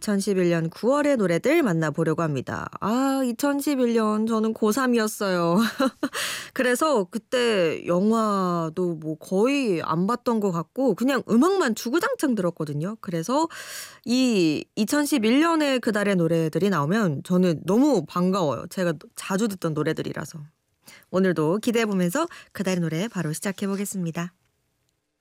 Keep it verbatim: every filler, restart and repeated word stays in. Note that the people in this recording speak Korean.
이천십일 년 구월의 노래들 만나보려고 합니다. 아, 이천십일 년 저는 고삼이었어요. 그래서 그때 영화도 뭐 거의 안 봤던 것 같고 그냥 음악만 주구장창 들었거든요. 그래서 이 이천십일 년에 그달의 노래들이 나오면 저는 너무 반가워요. 제가 자주 듣던 노래들이라서. 오늘도 기대해보면서 그달의 노래 바로 시작해보겠습니다.